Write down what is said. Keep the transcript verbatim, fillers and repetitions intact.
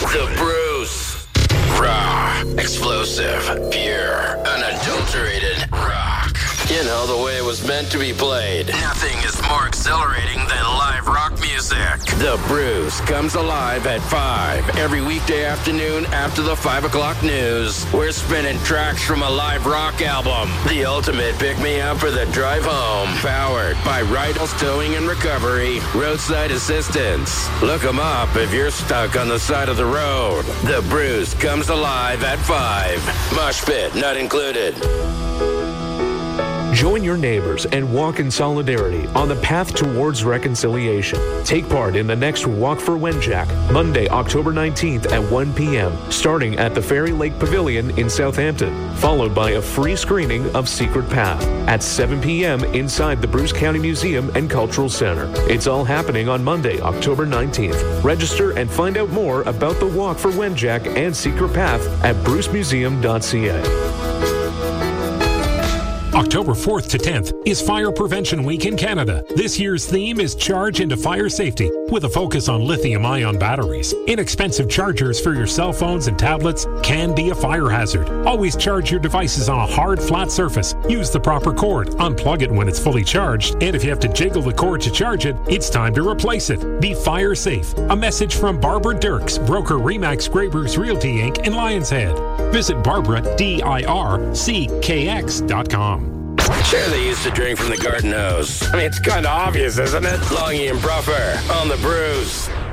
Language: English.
The Bruce. Raw, explosive, pure, unadulterated rock. You know, the way it was meant to be played. Nothing is more exhilarating than live rock music. The Bruce comes alive at five every weekday afternoon after the five o'clock news. We're spinning tracks from a live rock album. The ultimate pick-me-up for the drive home. Powered by Rydell's Towing and Recovery, Roadside Assistance. Look them up if you're stuck on the side of the road. The Bruce comes alive at five. Mosh pit not included. Join your neighbors and walk in solidarity on the path towards reconciliation. Take part in the next Walk for Wenjack, Monday, October nineteenth at one p.m., starting at the Fairy Lake Pavilion in Southampton, followed by a free screening of Secret Path at seven p.m. inside the Bruce County Museum and Cultural Center. It's all happening on Monday, October nineteenth. Register and find out more about the Walk for Wenjack and Secret Path at bruce museum dot c a. October fourth to tenth is Fire Prevention Week in Canada. This year's theme is Charge into Fire Safety, with a focus on lithium-ion batteries. Inexpensive chargers for your cell phones and tablets can be a fire hazard. Always charge your devices on a hard, flat surface. Use the proper cord. Unplug it when it's fully charged. And if you have to jiggle the cord to charge it, it's time to replace it. Be fire safe. A message from Barbara Dirks, broker Remax Grabers Realty Incorporated in Lions Head. Visit Barbara, D I R C K X dot com. Sure, they used to drink from the garden hose. I mean, it's kind of obvious, isn't it? Longy and Bruffer on the Bruce.